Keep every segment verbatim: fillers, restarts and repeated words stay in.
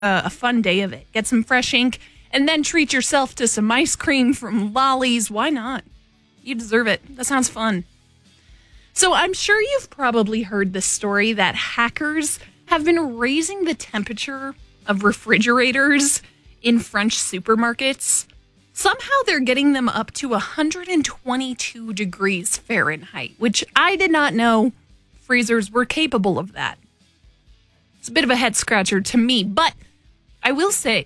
uh, a fun day of it. Get some fresh ink and then treat yourself to some ice cream from Lolly's. Why not? You deserve it. That sounds fun. So I'm sure you've probably heard this story that hackers have been raising the temperature of refrigerators in French supermarkets. Somehow they're getting them up to one hundred twenty-two degrees Fahrenheit, which I did not know freezers were capable of that. It's a bit of a head scratcher to me, but I will say,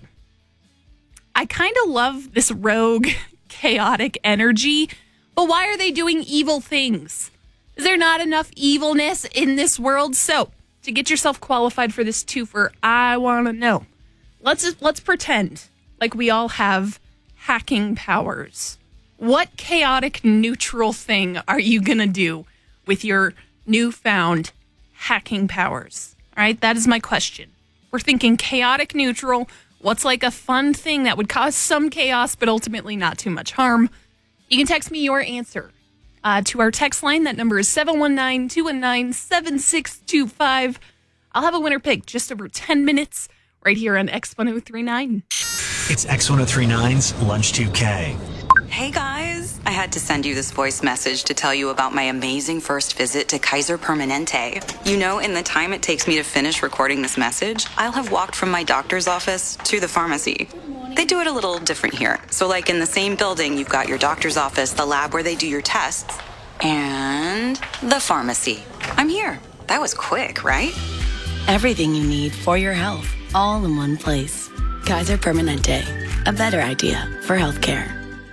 I kind of love this rogue, chaotic energy, but why are they doing evil things? Is there not enough evilness in this world? So, to get yourself qualified for this twofer, I want to know. Let's let's pretend like we all have hacking powers. What chaotic neutral thing are you going to do with your newfound hacking powers? All right, that is my question. We're thinking chaotic neutral. What's like a fun thing that would cause some chaos, but ultimately not too much harm? You can text me your answer uh, to our text line. That number is seven one nine, two one nine, seven six two five. I'll have a winner pick just over ten minutes right here on X one oh three nine. It's X one oh three nine's Lunch two K. Hey guys, I had to send you this voice message to tell you about my amazing first visit to Kaiser Permanente. You know, in the time it takes me to finish recording this message, I'll have walked from my doctor's office to the pharmacy. They do it a little different here. So like in the same building, you've got your doctor's office, the lab where they do your tests, and the pharmacy. I'm here. That was quick, right? Everything you need for your health, all in one place. Kaiser Permanente, a better idea for healthcare.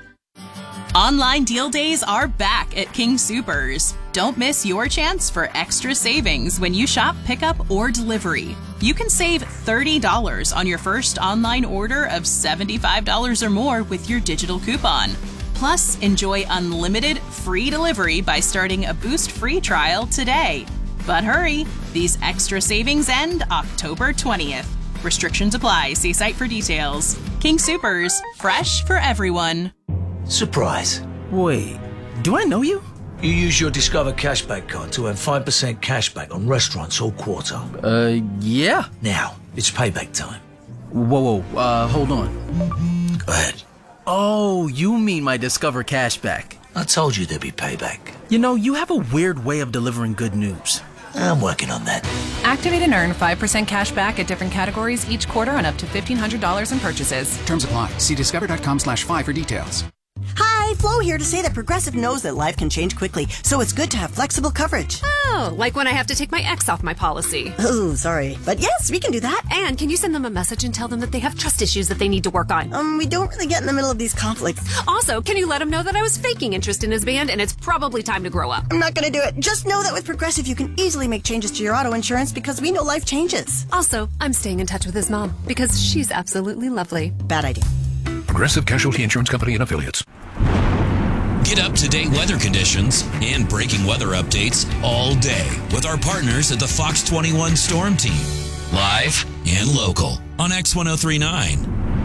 Online deal days are back at King Soopers. Don't miss your chance for extra savings when you shop pickup or delivery. You can save thirty dollars on your first online order of seventy-five dollars or more with your digital coupon. Plus, enjoy unlimited free delivery by starting a Boost free trial today. But hurry, these extra savings end October twentieth. Restrictions apply. See site for details. King Soopers, fresh for everyone. Surprise. Wait, do I know you? You use your Discover Cashback card to earn five percent cashback on restaurants all quarter. Uh, yeah. Now, it's payback time. Whoa, whoa, uh, hold on. Go ahead. Oh, you mean my Discover Cashback. I told you there'd be payback. You know, you have a weird way of delivering good news. I'm working on that. Activate and earn five percent cash back at different categories each quarter on up to fifteen hundred dollars in purchases. Terms apply. See discover.com slash five for details. Hi, Flo here to say that Progressive knows that life can change quickly, so it's good to have flexible coverage. Oh, like when I have to take my ex off my policy. Oh, sorry. But yes, we can do that. And can you send them a message and tell them that they have trust issues that they need to work on? Um, we don't really get in the middle of these conflicts. Also, can you let him know that I was faking interest in his band and it's probably time to grow up? I'm not gonna do it. Just know that with Progressive, you can easily make changes to your auto insurance because we know life changes. Also, I'm staying in touch with his mom because she's absolutely lovely. Bad idea. Progressive Casualty Insurance Company and Affiliates. Get up-to-date weather conditions and breaking weather updates all day with our partners at the Fox twenty-one Storm Team. Live and local on X one oh three nine.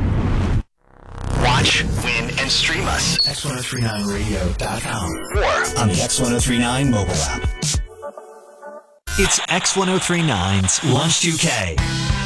Watch, win, and stream us. X one oh three nine radio dot com or on the X one oh three nine mobile app. It's X one oh three nine's Lunch two K.